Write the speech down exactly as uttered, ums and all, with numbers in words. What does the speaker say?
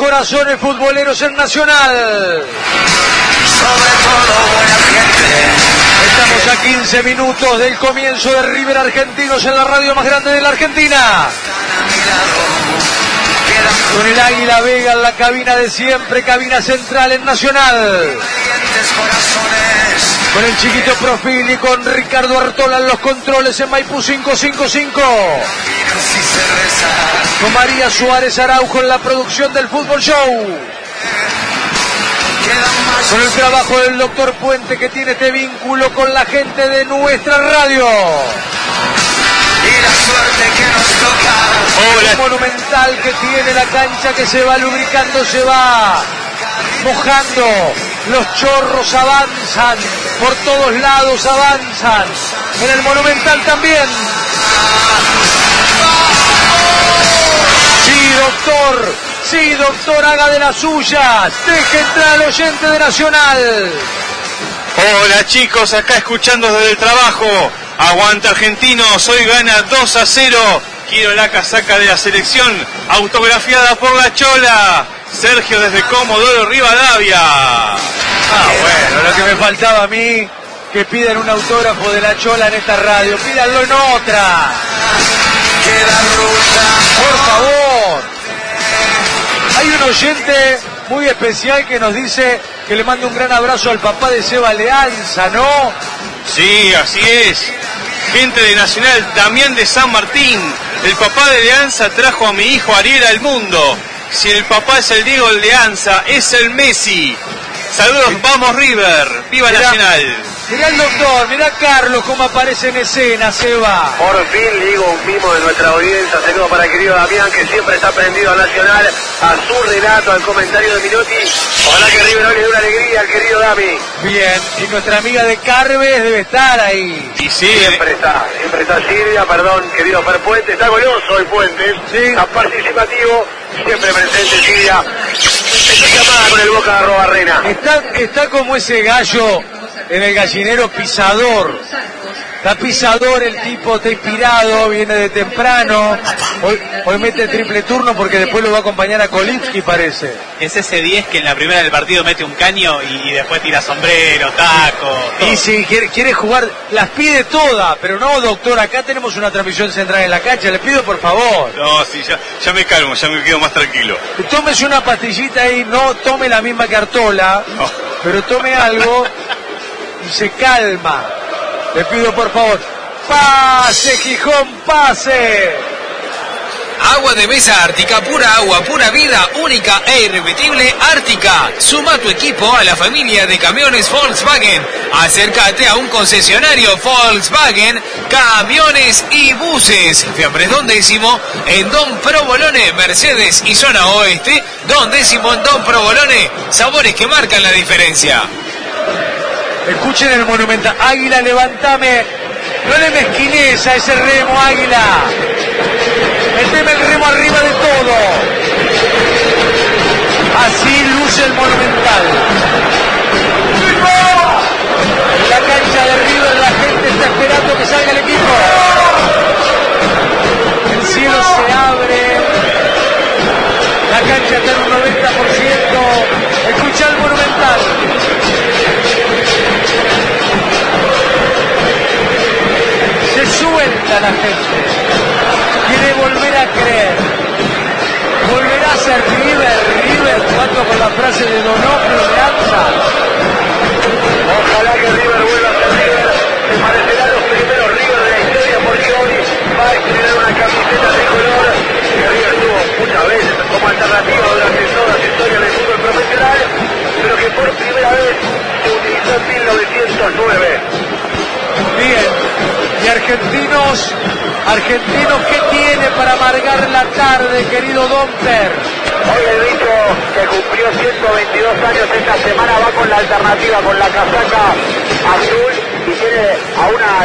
corazones futboleros en Nacional. Sobre todo buena gente. Estamos a quince minutos del comienzo de River Argentinos en la radio más grande de la Argentina. Con el Águila Vega en la cabina de siempre, cabina central en Nacional. Con el chiquito Profili, con Ricardo Artola en los controles en Maipú cinco cinco cinco. Con María Suárez Araujo en la producción del Fútbol Show. Con el trabajo del doctor Puente, que tiene este vínculo con la gente de nuestra radio. Y la suerte que nos toca. El monumental que tiene la cancha, que se va lubricando, se va mojando. Los chorros avanzan, por todos lados avanzan. En el Monumental también. Sí, doctor. Sí, doctor, haga de las suyas. Deje entrar al oyente de Nacional. Hola chicos, acá escuchando desde el trabajo. Aguanta Argentinos, hoy gana dos a cero. Quiero la casaca de la selección, autografiada por la Chola. Sergio desde Comodoro Rivadavia. Ah, bueno, lo que me faltaba a mí, que pidan un autógrafo de la Chola en esta radio. Pídanlo en otra. Por favor. Hay un oyente muy especial que nos dice que le manda un gran abrazo al papá de Seba Leanza, ¿no? Sí, así es. Gente de Nacional, también de San Martín. El papá de Leanza trajo a mi hijo Ariel al mundo. Si el papá es el Diego Leanza, es el Messi. Saludos, vamos River, viva mirá, Nacional. Mirá el doctor, mirá Carlos cómo aparece en escena, Seba. Por fin digo un mimo de nuestra audiencia, saludo para el querido Damián, que siempre está prendido a Nacional, a su relato, al comentario de Minotti. Ojalá que River hoy le dé una alegría al querido Dami. Bien, y nuestra amiga de Carves debe estar ahí. Y sí, siempre está, siempre está Silvia, perdón, querido Fer Puentes, está goloso hoy Puentes, sí. Está participativo, siempre presente Silvia. Está llamada con el Boca de Arrobarrena. Está, está como ese gallo en el gallinero pisador. Está pisador el tipo, está inspirado, viene de temprano. Hoy, hoy mete el triple turno porque después lo va a acompañar a Kolitsky, parece. Es ese diez que en la primera del partido mete un caño y, y después tira sombrero, taco. Todo. Y si quiere, quiere jugar, las pide todas, pero no, doctor, acá tenemos una transmisión central en la cancha, le pido por favor. No, sí, ya, ya me calmo, ya me quedo más tranquilo. Tómese una pastillita ahí, no tome la misma que Artola, no. Pero tome algo y se calma. Le pido por favor, pase Gijón, pase. Agua de mesa Ártica, pura agua, pura vida, única e irrepetible Ártica. Suma tu equipo a la familia de camiones Volkswagen. Acércate a un concesionario Volkswagen, camiones y buses. Fiambres Don Décimo en Don Provolone, Mercedes y zona oeste. Don Décimo en Don Provolone, sabores que marcan la diferencia. Escuchen el Monumental. Águila, levantame. No le mezquines a ese remo, Águila. Meteme el remo arriba de todo. Así luce el Monumental. En la cancha de River la gente está esperando que salga el equipo. El cielo se abre. La cancha está en un noventa por ciento. Escucha el Monumental. Se suelta la gente, quiere volver a creer, volverá a ser River, River jugando con la frase de Donofrio de Anza. Ojalá que River vuelva a ser River, se parecerá a los primeros River de la historia, porque hoy va a estrenar una camiseta de color que River tuvo muchas veces como alternativa durante toda su historia del fútbol profesional, pero que por primera vez se utilizó en mil novecientos nueve. Bien. Y Argentinos, Argentinos, ¿qué tiene para amargar la tarde, querido Domper? Hoy el bicho que cumplió ciento veintidós años esta semana va con la alternativa, con la casaca azul y tiene a una